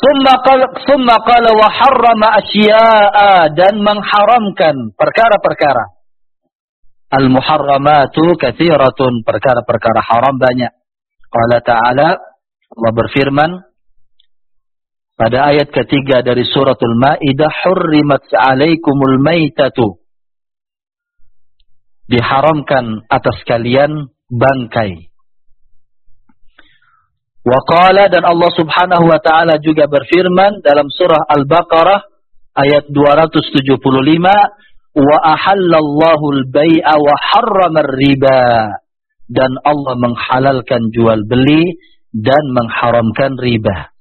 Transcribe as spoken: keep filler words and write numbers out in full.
Tsumma qala tsumma qala wa harrama asya'a, dan mengharamkan perkara-perkara. Al-muharramatu katsiratun, perkara-perkara haram banyak. Qala ta'ala, Allah berfirman pada ayat ketiga dari suratul Maidah, hurrimat 'alaikumul maitatu, diharamkan atas kalian bangkai. Wa qala, dan Allah Subhanahu wa taala juga berfirman dalam surah Al-Baqarah ayat dua ratus tujuh puluh lima, wa ahallallahu al-bai'a wa harrama ar-riba, dan Allah menghalalkan jual beli dan mengharamkan riba.